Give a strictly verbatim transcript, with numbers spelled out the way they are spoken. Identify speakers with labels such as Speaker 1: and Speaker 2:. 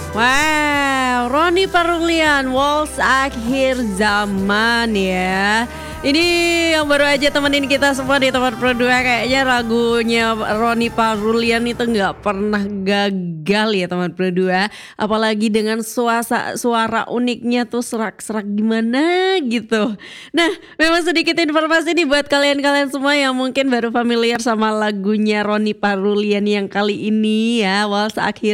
Speaker 1: Wow, Ronny Parulian, Waltz Akhir Zaman ya. Ini yang baru aja temenin kita semua di tempat berdua, kayaknya lagunya Ronny Parulian itu nggak pernah gagal ya teman berdua. Apalagi dengan suasa, suara uniknya tuh serak-serak gimana gitu. Nah, memang sedikit informasi nih buat kalian-kalian semua yang mungkin baru familiar sama lagunya Ronny Parulian yang kali ini ya, Waltz Akhir